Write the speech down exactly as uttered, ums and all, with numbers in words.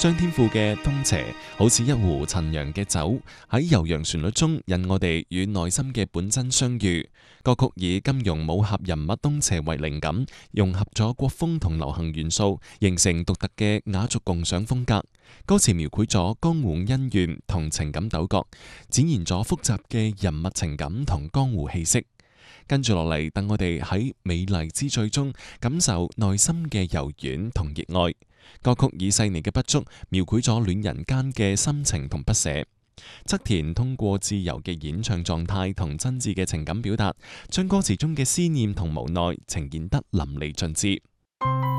張天賦嘅《東邪》好似一壺陳釀嘅酒，喺悠揚旋律中引我哋與內心嘅本真相遇。歌曲以金庸武俠人物東邪為靈感，融合咗國風同流行元素，形成獨特嘅雅俗共賞風格。歌詞描繪咗江湖恩怨同情感糾葛，展現咗複雜嘅人物情感同江湖氣息。跟住落嚟，等我哋喺美麗之最中感受內心嘅柔軟同熱愛。歌曲以細膩嘅筆觸描繪咗戀人間嘅心情同不捨。側田通過自由嘅演唱狀態同真摯嘅情感表達，將歌詞中嘅思念同無奈呈現得淋漓盡致。